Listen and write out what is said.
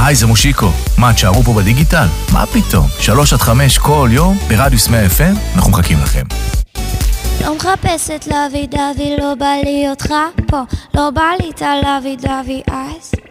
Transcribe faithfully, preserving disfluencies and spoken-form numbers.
היי, זה מושיקו. מה, תשארו פה בדיגיטל? מה פתאום? שלוש עד חמש כל יום ברדיוס מאה אף אם, אנחנו מחכים לכם. לא מחפשת לוי דווי, לא בא לי אותך פה, לא בא לי את הלוי דווי אז